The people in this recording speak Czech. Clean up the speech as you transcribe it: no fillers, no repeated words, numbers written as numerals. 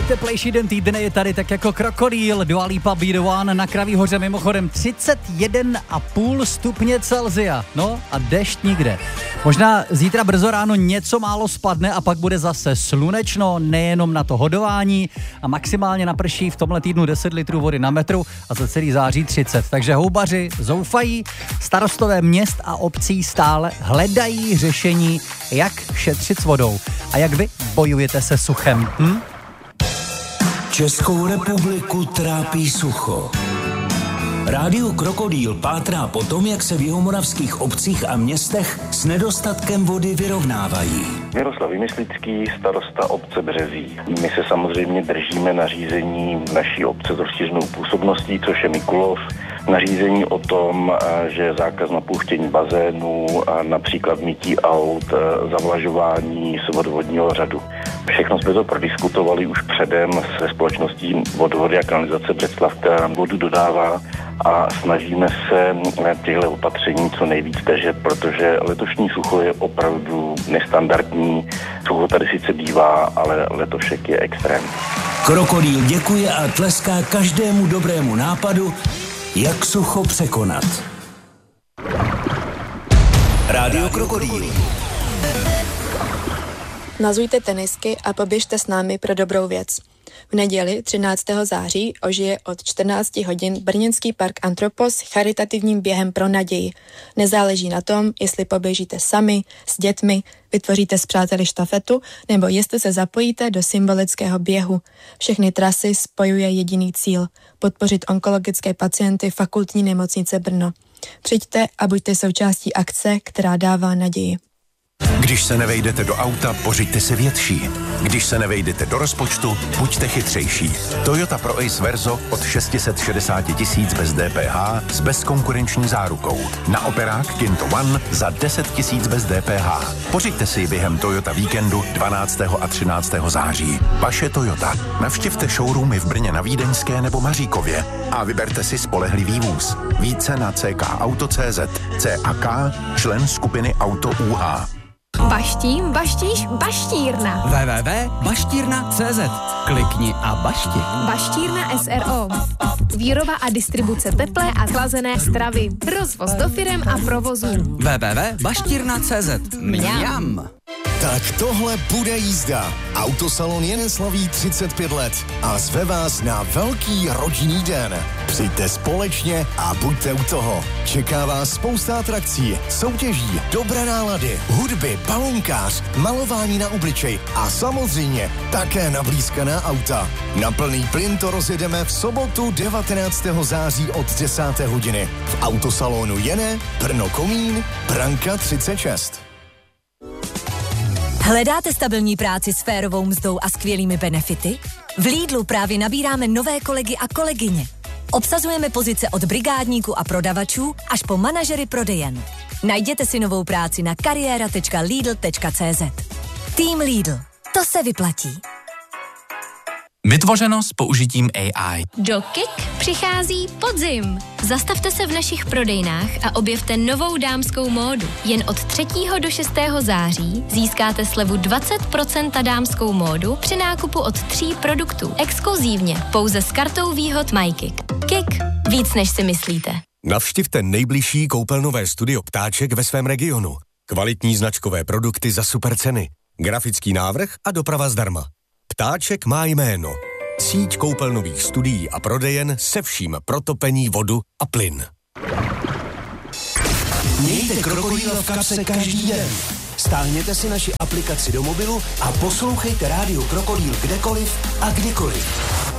Nejteplejší den týdne je tady tak jako krokodýl. Dua Lipa Be The One na Kraví hoře mimochodem 31,5 stupně Celsia. No a dešť nikde. Možná zítra brzo ráno něco málo spadne a pak bude zase slunečno, nejenom na to hodování a maximálně naprší v tomhle týdnu 10 litrů vody na metru a za celý září 30. Takže houbaři zoufají, starostové měst a obcí stále hledají řešení, jak šetřit s vodou. A jak vy bojujete se suchem? Českou republiku trápí sucho. Rádio Krokodýl pátrá po tom, jak se v jihomoravských obcích a městech s nedostatkem vody vyrovnávají. Miroslav Vymyslický, starosta obce Březí. My se samozřejmě držíme nařízení naší obce s rozšířenou působností, což je Mikulov. Nařízení o tom, že je zákaz napouštění bazénů, například mytí aut, zavlažování z vodovodního řadu. Všechno jsme to prodiskutovali už předem se společností Vodovody a kanalizace Břeclav, která nám vodu dodává a snažíme se těchto opatření co nejvíc držet, protože letošní sucho je opravdu nestandardní. Sucho tady sice bývá, ale letošek je extrém. Krokodýl děkuje a tleská každému dobrému nápadu, jak sucho překonat. Rádio Krokodýl. Nazujte tenisky a poběžte s námi pro dobrou věc. V neděli 13. září ožije od 14 hodin brněnský park Antropos charitativním během pro naději. Nezáleží na tom, jestli poběžíte sami, s dětmi, vytvoříte s přáteli štafetu, nebo jestli se zapojíte do symbolického běhu. Všechny trasy spojuje jediný cíl – podpořit onkologické pacienty Fakultní nemocnice Brno. Přijďte a buďte součástí akce, která dává naději. Když se nevejdete do auta, pořiďte si větší. Když se nevejdete do rozpočtu, buďte chytřejší. Toyota Pro Ace Verso od 660 000 bez DPH s bezkonkurenční zárukou. Na operák Kinto One za 10 000 bez DPH. Pořiďte si ji během Toyota víkendu 12. a 13. září. Vaše Toyota. Navštivte showroomy v Brně na Vídeňské nebo Maříkově a vyberte si spolehlivý vůz. Více na ckauto.cz. CAK, člen skupiny Auto UH. Baštím, baštíš, baštírna. www.baštírna.cz. Klikni a bašti. Baštírna SRO. Výroba a distribuce teplé a chlazené stravy. Rozvoz do firem a provozů. www.baštírna.cz. Mňam. Tak tohle bude jízda. Autosalon Jene slaví 35 let a zve vás na velký rodinný den. Přijďte společně a buďte u toho. Čeká vás spousta atrakcí, soutěží, dobré nálady, hudby, balonkář, malování na obličej a samozřejmě také nablízkaná auta. Na plný plyn to rozjedeme v sobotu 19. září od 10. hodiny. V autosalonu Jene, Brno Komín, Branka 36. Hledáte stabilní práci s férovou mzdou a skvělými benefity? V Lidlu právě nabíráme nové kolegy a kolegyně. Obsazujeme pozice od brigádníků a prodavačů až po manažery prodejen. Najděte si novou práci na kariéra.lidl.cz. Tým Lidl. To se vyplatí. Vytvořeno s použitím AI. Do KIK přichází podzim. Zastavte se v našich prodejnách a objevte novou dámskou módu. Jen od 3. do 6. září získáte slevu 20% na dámskou módu při nákupu od 3 produktů. Exkluzívně pouze s kartou výhod MyKik. KIK. Víc než si myslíte. Navštivte nejbližší koupelnové studio Ptáček ve svém regionu. Kvalitní značkové produkty za super ceny. Grafický návrh a doprava zdarma. Ptáček má jméno. Síť koupelnových studií a prodejen se vším pro topení, vodu a plyn. Mějte Krokodýla v kapse každý den. Stáhněte si naši aplikaci do mobilu a poslouchejte Rádio Krokodýl kdekoliv a kdykoliv.